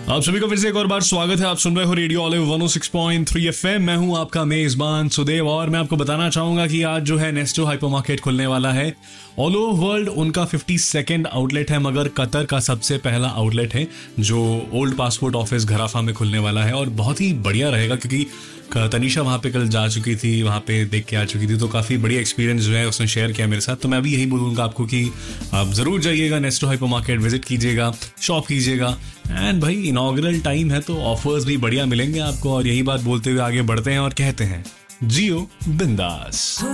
आप सभी को फिर से एक और बार स्वागत है। आप सुन रहे हो रेडियो ऑलिव 106.3 एफएम। मैं हूं आपका मेजबान सुदेव और मैं आपको बताना चाहूंगा कि आज जो है नेस्टो हाइपरमार्केट खुलने वाला है। ऑल ओवर वर्ल्ड उनका 52nd आउटलेट है, मगर कतर का सबसे पहला आउटलेट है जो ओल्ड पासपोर्ट ऑफिस घराफा में खुलने वाला है और बहुत ही बढ़िया रहेगा क्योंकि तनीषा वहाँ पे कल जा चुकी थी, वहाँ पे देख के आ चुकी थी, तो काफ़ी बढ़िया एक्सपीरियंस जो है उसने शेयर किया मेरे साथ। तो मैं भी यही बोलूँगा आपको कि आप ज़रूर जाइएगा नेस्टो हाइपरमार्केट, विजिट कीजिएगा, शॉप कीजिएगा। एंड भाई इनॉग्रल टाइम है तो ऑफर्स भी बढ़िया मिलेंगे आपको। और यही बात बोलते हुए आगे बढ़ते हैं और कहते हैं जियो बिंदास।